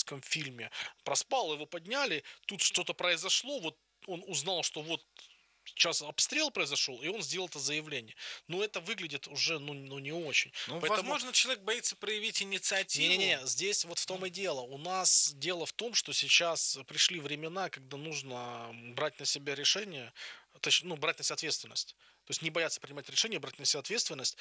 драматическом фильме. Проспал, его подняли, тут что-то произошло, вот он узнал, что вот сейчас обстрел произошел, и он сделал это заявление. Но это выглядит уже, не очень. Ну, Поэтому... возможно, человек боится проявить инициативу. Не-не-не, здесь вот в том и дело. У нас дело в том, что сейчас пришли времена, когда нужно брать на себя решение, брать на себя ответственность. То есть не бояться принимать решения, брать на себя ответственность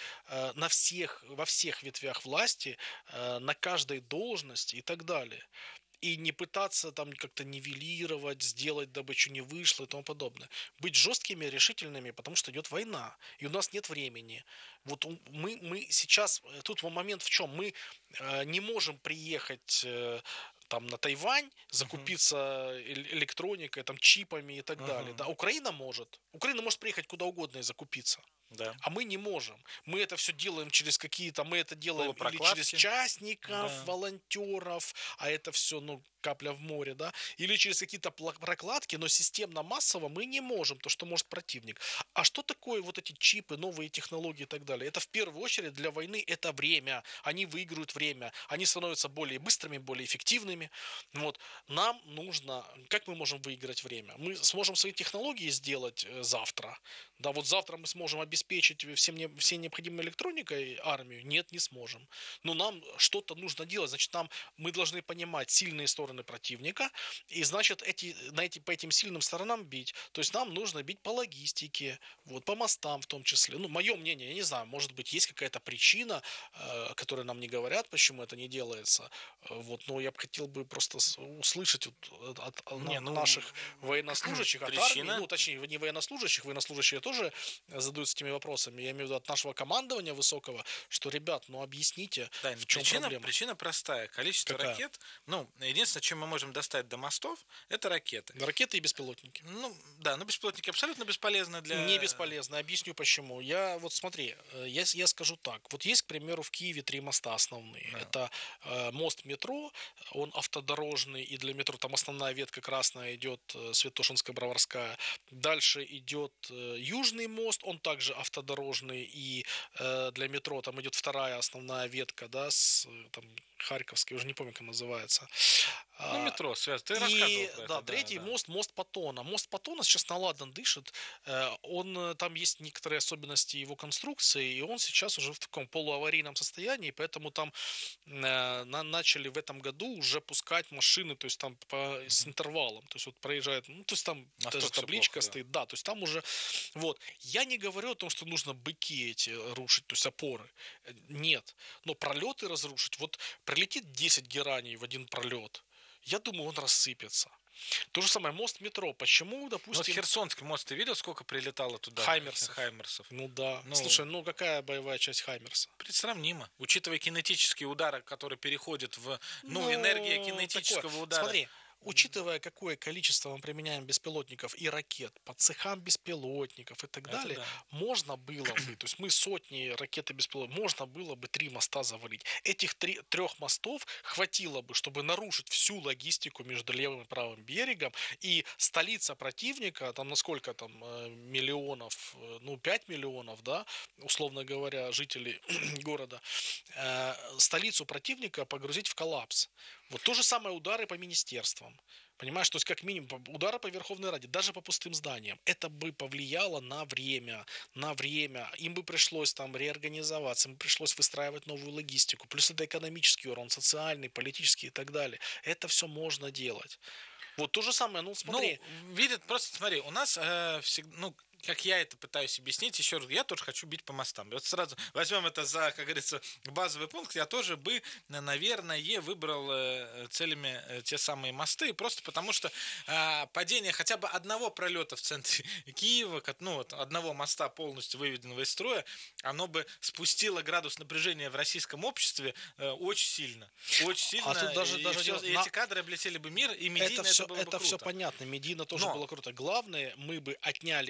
во всех ветвях власти, на каждой должности и так далее. И не пытаться там как-то нивелировать, сделать, дабы что не вышло и тому подобное. Быть жесткими, решительными, потому что идет война. И у нас нет времени. Вот мы сейчас, тут момент в чем? Мы не можем приехать там на Тайвань, закупиться электроникой, там, чипами и так далее. Да, Украина может. Украина может приехать куда угодно и закупиться. Да. А мы не можем. Мы это все делаем через какие-то... Мы это делаем или через частников, волонтеров, а это все, капля в море, да, или через какие-то прокладки, но системно-массово мы не можем, то, что может противник. А что такое вот эти чипы, новые технологии и так далее? Это в первую очередь для войны это время. Они выигрывают время. Они становятся более быстрыми, более эффективными. Вот. Нам нужно... Как мы можем выиграть время? Мы сможем свои технологии сделать завтра. Да, вот завтра мы сможем обеспечить всей необходимой электроникой армию? Нет, не сможем. Но нам что-то нужно делать. Значит, мы должны понимать сильные стороны противника, и значит по этим сильным сторонам бить. То есть нам нужно бить по логистике, вот, по мостам в том числе. Мое мнение, я не знаю, может быть, есть какая-то причина, которую нам не говорят, почему это не делается. Вот, но я бы хотел бы просто услышать от наших военнослужащих, от армии, точнее, не военнослужащих, военнослужащие тоже задаются этими вопросами. Я имею в виду от нашего командования высокого, что, ребят, объясните, да, в чем проблема. Причина простая. Количество ракет, единственное, чем мы можем достать до мостов, это ракеты. Ракеты и беспилотники. Беспилотники абсолютно бесполезны для... Не бесполезны, объясню почему. Смотри, я скажу так. Вот есть, к примеру, в Киеве 3 моста основные. Да. Это мост метро, он автодорожный, и для метро там основная ветка красная идет, Святошинская-Броварская. Дальше идет Южный мост, он также автодорожный, и для метро там идет вторая основная ветка, да, с там Харьковской, уже не помню, как называется. Метро связано. Ты рассказывал про это. Третий мост Паттона. Мост Паттона сейчас наладан дышит. Там есть некоторые особенности его конструкции, и он сейчас уже в таком полуаварийном состоянии, поэтому там начали в этом году уже пускать машины, то есть там с интервалом. То есть вот проезжает, то есть там даже табличка плохо, стоит. Да, то есть там уже... Вот. Я не говорю о том, что нужно быки эти рушить, то есть опоры. Нет. Но пролеты разрушить. Вот прилетит 10 гераний в один пролет, я думаю, он рассыпется. То же самое, мост метро. Почему, допустим... Херсонский мост, ты видел, сколько прилетало туда? Хаймерсов. Да. Слушай, какая боевая часть Хаймерса? Сравнимо. Учитывая кинетические удары, которые переходят в... энергия кинетического удара. Смотри, учитывая, какое количество мы применяем беспилотников и ракет по цехам беспилотников и так далее, можно было бы, то есть мы сотни ракет и беспилотников, можно было бы 3 моста завалить. Этих 3 мостов хватило бы, чтобы нарушить всю логистику между левым и правым берегом, и столица противника, там насколько там миллионов, 5 миллионов, да, условно говоря, жителей города, столицу противника погрузить в коллапс. Вот то же самое удары по министерствам. Понимаешь, то есть как минимум удары по Верховной Раде, даже по пустым зданиям. Это бы повлияло на время. Им бы пришлось там реорганизоваться, им пришлось выстраивать новую логистику. Плюс это экономический урон, социальный, политический и так далее. Это все можно делать. Вот то же самое, смотри. Смотри, у нас всегда, как я это пытаюсь объяснить, еще раз, я тоже хочу бить по мостам. Вот сразу возьмем это за, как говорится, базовый пункт. Я тоже бы, наверное, выбрал целями те самые мосты, просто потому что падение хотя бы одного пролета в центре Киева, одного моста полностью выведенного из строя, оно бы спустило градус напряжения в российском обществе очень сильно. Очень сильно. А тут даже эти кадры облетели бы мир, и медийно это было бы круто. Это все понятно, медийно тоже было круто. Главное, мы бы отняли время.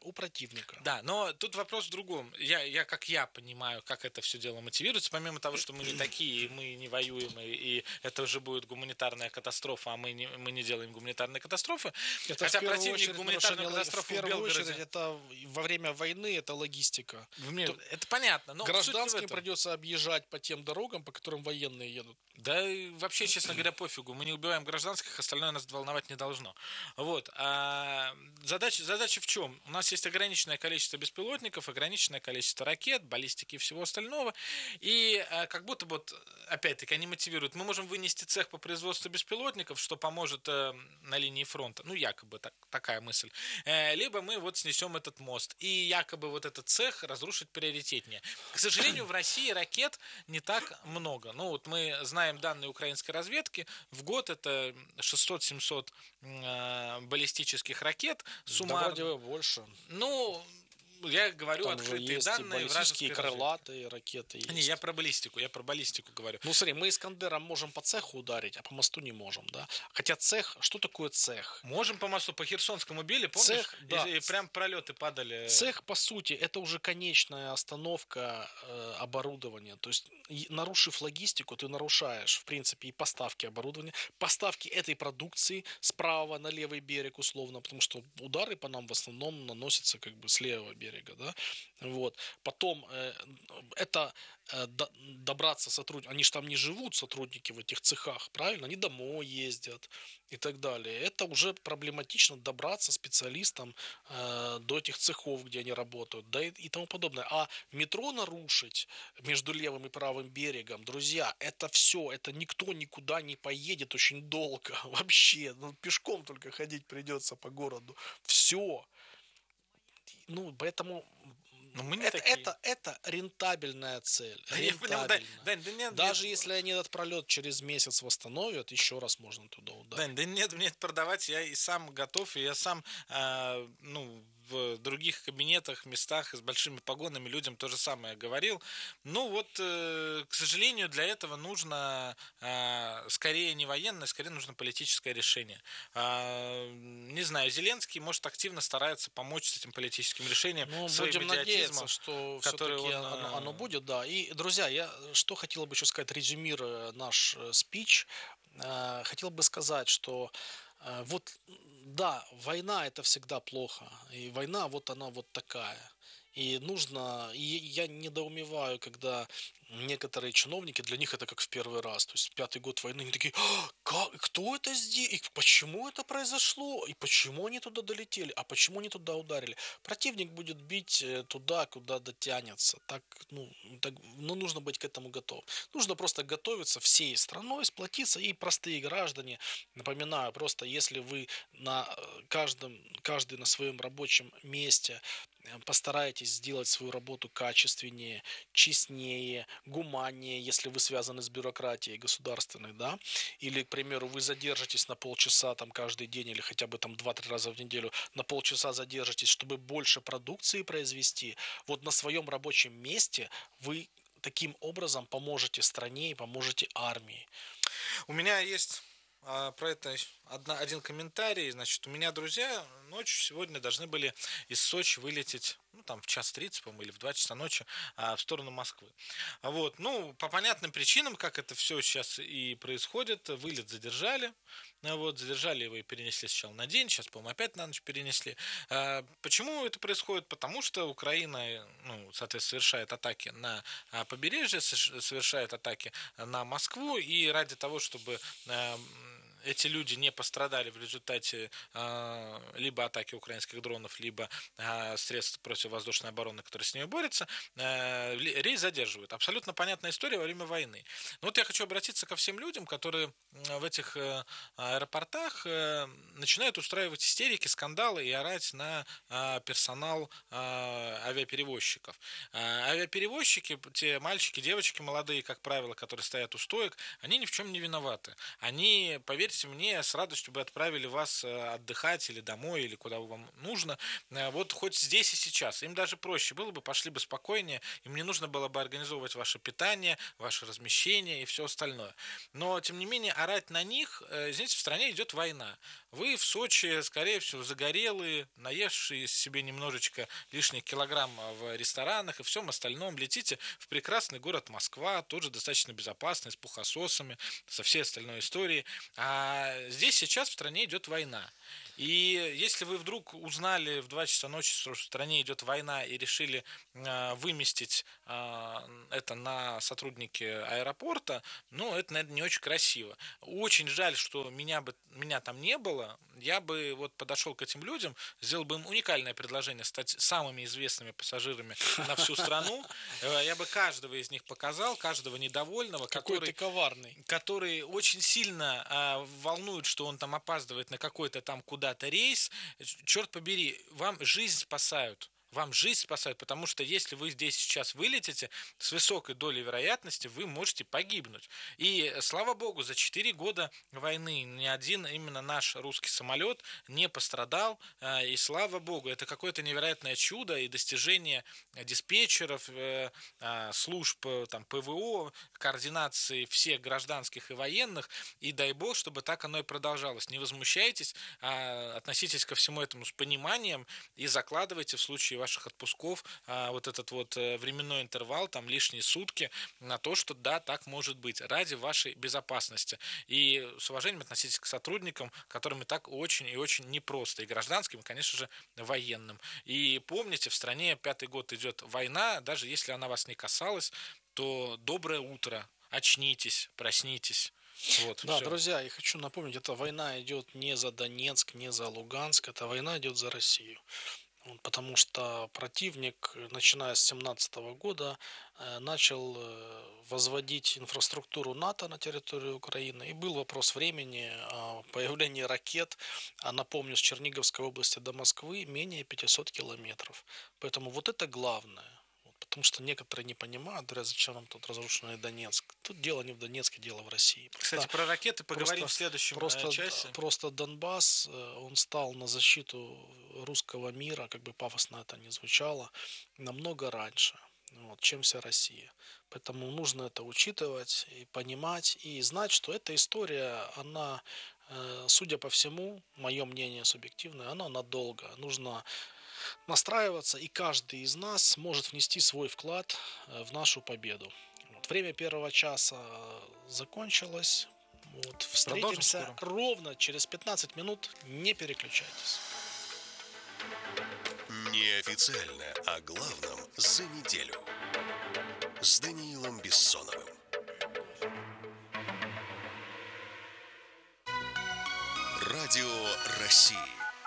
у противника. Да, но тут вопрос в другом. Я понимаю, как это все дело мотивируется, помимо того, что мы не такие, мы не воюем, и это уже будет гуманитарная катастрофа, а мы не делаем гуманитарные катастрофы. Это хотя противник гуманитарной катастрофы в первую очередь, это во время войны, это логистика. Это понятно. Но гражданским придется объезжать по тем дорогам, по которым военные едут. Да и вообще, честно говоря, пофигу. Мы не убиваем гражданских, остальное нас волновать не должно. Вот. А задача в чем? У нас есть ограниченное количество беспилотников, ограниченное количество ракет, баллистики и всего остального. И как будто вот, опять-таки, они мотивируют. Мы можем вынести цех по производству беспилотников, что поможет на линии фронта. Ну, якобы такая мысль. Либо мы вот снесем этот мост. И якобы вот этот цех разрушить приоритетнее. К сожалению, в России ракет не так много. Ну, вот мы знаем данные украинской разведки, в год это 600-700 баллистических ракет суммарно. Да, вроде больше. Ну, я говорю там открытые данные. Баллистические, крылатые ракеты есть. Не, я про баллистику говорю. Ну, смотри, мы Искандером можем по цеху ударить, а по мосту не можем, да? Хотя цех, что такое цех? Можем по мосту, по Херсонскому били, помнишь? Цех, да. И прям пролеты падали. Цех, по сути, это уже конечная остановка оборудования. То есть, нарушив логистику, ты нарушаешь, в принципе, и поставки оборудования, поставки этой продукции справа на левый берег, условно, потому что удары по нам в основном наносятся как бы с левого берега. Да? Вот. Потом это добраться сотрудников, они же там не живут, сотрудники в этих цехах, правильно? Они домой ездят и так далее. Это уже проблематично добраться специалистам до этих цехов, где они работают, да и тому подобное. А метро нарушить между левым и правым берегом, друзья, это все, это никто никуда не поедет очень долго вообще. Ну, пешком только ходить придется по городу. Все. Ну, поэтому это рентабельная цель. Рентабельная. Даже если они этот пролет через месяц восстановят, еще раз можно туда ударить. Да нет, мне это продавать я и сам готов, и я сам, в других кабинетах, местах с большими погонами людям то же самое говорил. Ну вот, к сожалению, для этого нужно скорее не военное, скорее нужно политическое решение. Не знаю, Зеленский, может, активно старается помочь с этим политическим решением. Ну, будем надеяться, что все-таки оно будет, да. И, друзья, я что хотел бы еще сказать, резюмируя наш спич, хотел бы сказать, что вот, да, война это всегда плохо. И война вот она вот такая. И нужно, и я недоумеваю, когда некоторые чиновники, для них это как в первый раз, то есть 5-й год войны, они такие, кто это здесь, и почему это произошло, и почему они туда долетели, а почему они туда ударили. Противник будет бить туда, куда дотянется, нужно быть к этому готов. Нужно просто готовиться всей страной, сплотиться, и простые граждане, напоминаю, просто если вы каждый на своем рабочем месте постарайтесь сделать свою работу качественнее, честнее, гуманнее, если вы связаны с бюрократией государственной, да, или, к примеру, вы задержитесь на полчаса там каждый день или хотя бы там 2-3 раза в неделю на полчаса задержитесь, чтобы больше продукции произвести, вот на своем рабочем месте вы таким образом поможете стране и поможете армии. У меня есть про это один комментарий. Значит, у меня друзья ночью сегодня должны были из Сочи вылететь, там в 1:30, по-моему, или в 2 часа ночи в сторону Москвы. Вот, по понятным причинам, как это все сейчас и происходит, вылет задержали. Задержали его и перенесли сначала на день, сейчас, по-моему, опять на ночь перенесли. Почему это происходит? Потому что Украина, соответственно, совершает атаки на побережье, совершает атаки на Москву, и ради того, чтобы эти люди не пострадали в результате либо атаки украинских дронов, либо средств противовоздушной обороны, которые с ними борются, рейс задерживают. Абсолютно понятная история во время войны. Но вот я хочу обратиться ко всем людям, которые в этих аэропортах начинают устраивать истерики, скандалы и орать на персонал авиаперевозчиков. Авиаперевозчики, те мальчики, девочки молодые, как правило, которые стоят у стоек, они ни в чем не виноваты. Они, поверьте поверьте мне, с радостью бы отправили вас отдыхать или домой, или куда вам нужно. Вот хоть здесь и сейчас. Им даже проще было бы, пошли бы спокойнее, им не нужно было бы организовывать ваше питание, ваше размещение и все остальное. Но, тем не менее, орать на них, здесь в стране идет война. Вы в Сочи, скорее всего, загорелые, наевшие себе немножечко лишних килограмм в ресторанах и всем остальном, летите в прекрасный город Москва, тоже достаточно безопасный, с пухососами, со всей остальной историей. А здесь сейчас в стране идет война. И если вы вдруг узнали в 2 часа ночи, что в стране идет война, и решили выместить это на сотрудники аэропорта, ну, это, наверное, не очень красиво. Очень жаль, что меня там не было. Я бы вот подошел к этим людям, сделал бы им уникальное предложение стать самыми известными пассажирами на всю страну. Я бы каждого из них показал, каждого недовольного, Какой ты коварный. который очень сильно волнует, что он там опаздывает на какой-то там куда-то рейс. Черт побери, вам жизнь спасают. Вам жизнь спасают, потому что если вы здесь сейчас вылетите, с высокой долей вероятности вы можете погибнуть. И, слава богу, за 4 года войны ни один именно наш русский самолет не пострадал. И, слава богу, это какое-то невероятное чудо и достижение диспетчеров, служб там, ПВО, координации всех гражданских и военных. И дай бог, чтобы так оно и продолжалось. Не возмущайтесь, относитесь ко всему этому с пониманием и закладывайте в случае ваших отпусков вот этот вот временной интервал, там лишние сутки на то, что да, так может быть, ради вашей безопасности. И с уважением относитесь к сотрудникам, которым и так очень и очень непросто, и гражданским, и, конечно же, военным. И помните, в стране 5-й год идет война, даже если она вас не касалась, то доброе утро, очнитесь, проснитесь. Вот, да, все. друзья, я хочу напомнить, эта война идет не за Донецк, не за Луганск, эта война идет за Россию. Потому что противник, начиная с 2017 года, начал возводить инфраструктуру НАТО на территории Украины. И был вопрос времени о появлении ракет. А напомню, с Черниговской области до Москвы менее 500 километров. Поэтому вот это главное. Потому что некоторые не понимают, говорят, зачем нам тут разрушенный Донецк. Тут дело не в Донецке, дело в России. Кстати, про ракеты поговорим в следующем часе. Просто Донбасс, он стал на защиту русского мира, как бы пафосно это ни звучало, намного раньше, чем вся Россия. Поэтому нужно это учитывать и понимать, и знать, что эта история, она, судя по всему, мое мнение субъективное, она надолго. Нужно настраиваться, и каждый из нас может внести свой вклад в нашу победу. Время первого часа закончилось. Встретимся ровно через 15 минут. Не переключайтесь. Неофициально о главном за неделю с Даниилом Бессоновым. Радио России.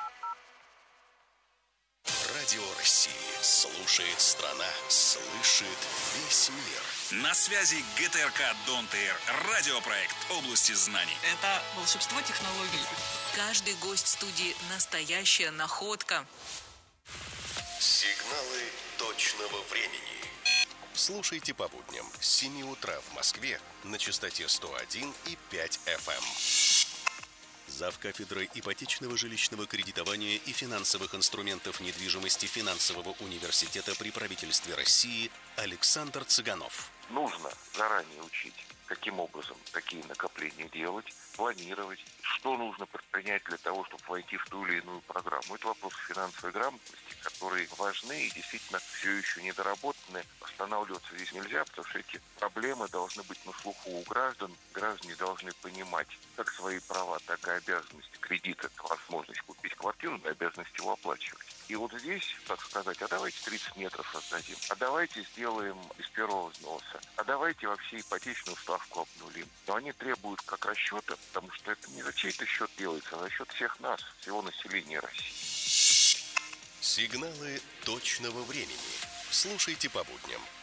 Радио России. Слушает страна, слышит весь мир. На связи ГТРК Дон-ТР. Радиопроект области знаний. Это волшебство технологий. Каждый гость студии – настоящая находка. Сигналы точного времени. Слушайте по будням с 7 утра в Москве на частоте 101,5 FM. Завкафедрой ипотечного жилищного кредитования и финансовых инструментов недвижимости Финансового университета при правительстве России Александр Цыганов. Нужно заранее учить, каким образом такие накопления делать, планировать, что нужно предпринять для того, чтобы войти в ту или иную программу. Это вопросы финансовой грамотности, которые важны и действительно все еще недоработаны. Останавливаться здесь нельзя, потому что эти проблемы должны быть на слуху у граждан. Граждане должны понимать как свои права, так и обязанности. Кредит – это возможность купить квартиру, но обязанность его оплачивать. И вот здесь, так сказать, а давайте 30 метров отдадим, а давайте сделаем из первого взноса, а давайте вообще ипотечную ставку обнулим. Но они требуют как расчета, потому что это не за чей-то счет делается, а за счет всех нас, всего населения России. Сигналы точного времени. Слушайте по будням